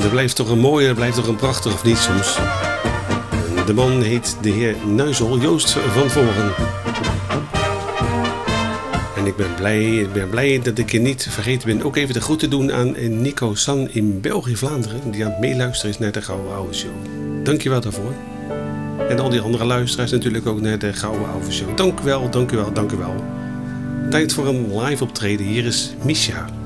Dat blijft toch een mooie, dat blijft toch een prachtig, of niet soms? De man heet de heer Nuizel, Joost van Voren. En ik ben blij dat ik je niet vergeten ben ook even de groeten doen aan Nico San in België, Vlaanderen. Die aan het meeluisteren is naar de Gouden Ouwe Show. Dankjewel daarvoor. En al die andere luisteraars natuurlijk ook naar de Gouden Ouwe Show. Dank u wel. Tijd voor een live optreden. Hier is Misha.